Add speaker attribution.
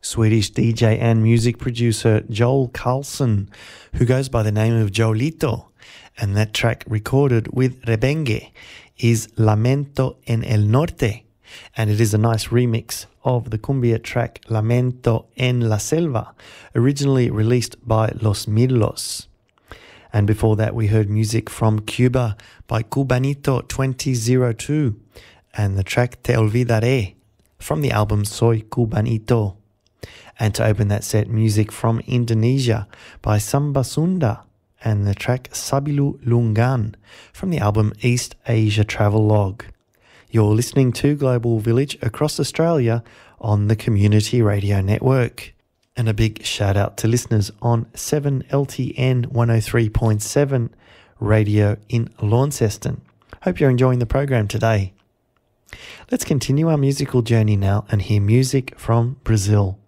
Speaker 1: Swedish DJ and music producer Joel Carlson, who goes by the name of Joelito, and that track recorded with Rebenge is Lamento en el Norte, and it is a nice remix of the cumbia track Lamento en la Selva, originally released by Los Mirlos. And before that we heard music from Cuba by Cubanito 2002 and the track Te Olvidaré from the album Soy Cubanito. And to open that set, music from Indonesia by Samba Sunda and the track Sabilu Lungan from the album East Asia Travelogue. You're listening to Global Village across Australia on the Community Radio Network. And a big shout out to listeners on 7LTN 103.7 radio in Launceston. Hope you're enjoying the program today. Let's continue our musical journey now and hear music from Brazil.